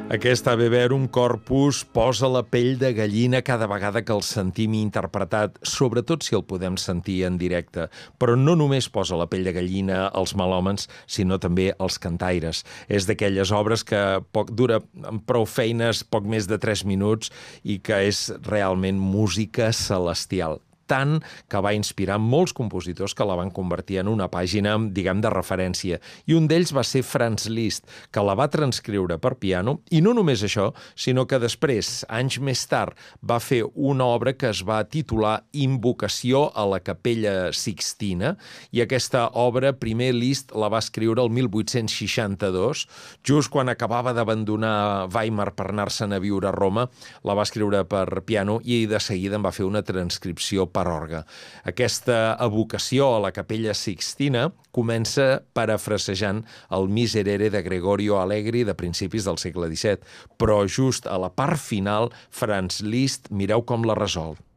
Aquest Ave Verum Corpus posa la pell de gallina cada vegada que el sentim interpretat, sobretot si el podem sentir en directe. Però no només posa la pell de gallina als melòmans, sinó també als cantaires. És d'aquelles obres que dura amb prou feines poc més de 3 minuts i que és realment música celestial. Tant que va inspirar molts compositors que la van convertir en una pàgina, diguem, de referència. I un d'ells va ser Franz Liszt, que la va transcriure per piano, i no només això, sinó que després, anys més tard, va fer una obra que es va titular Invocació a la Capella Sixtina, i aquesta obra, primer Liszt la va escriure el 1862, just quan acabava d'abandonar Weimar per anar-se'n a viure a Roma, la va escriure per piano i de seguida en va fer una transcripció per orgue. Aquesta evocació a la Capella Sixtina comença parafrasejant el Miserere de Gregorio Allegri de principis del segle XVII, però just a la part final, Franz Liszt, mireu com la resol.